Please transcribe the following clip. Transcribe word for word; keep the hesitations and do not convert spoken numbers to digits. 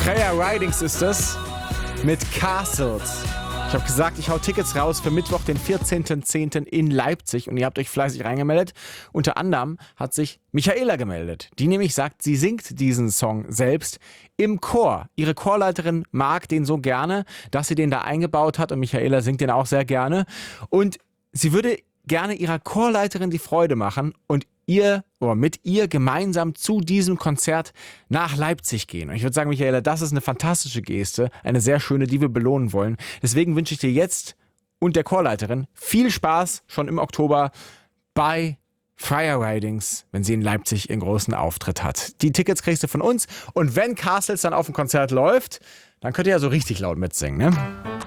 Freya Ridings ist es mit Castles. Ich habe gesagt, ich hau Tickets raus für Mittwoch, den vierzehnten zehnten in Leipzig und ihr habt euch fleißig reingemeldet. Unter anderem hat sich Michaela gemeldet, die nämlich sagt, sie singt diesen Song selbst im Chor. Ihre Chorleiterin mag den so gerne, dass sie den da eingebaut hat und Michaela singt den auch sehr gerne. Und sie würde gerne ihrer Chorleiterin die Freude machen und ihr oder mit ihr gemeinsam zu diesem Konzert nach Leipzig gehen. Und ich würde sagen, Michaela, das ist eine fantastische Geste, eine sehr schöne, die wir belohnen wollen. Deswegen wünsche ich dir jetzt und der Chorleiterin viel Spaß schon im Oktober bei Freya Ridings, wenn sie in Leipzig ihren großen Auftritt hat. Die Tickets kriegst du von uns und wenn Castles dann auf dem Konzert läuft, dann könnt ihr ja so richtig laut mitsingen, ne?